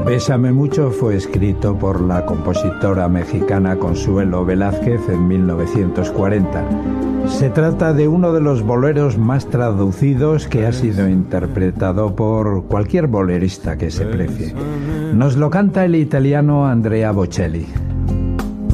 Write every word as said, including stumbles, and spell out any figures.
Bésame mucho fue escrito por la compositora mexicana Consuelo Velázquez en mil novecientos cuarenta. Se trata de uno de los boleros más traducidos que ha sido interpretado por cualquier bolerista que se precie. Nos lo canta el italiano Andrea Bocelli.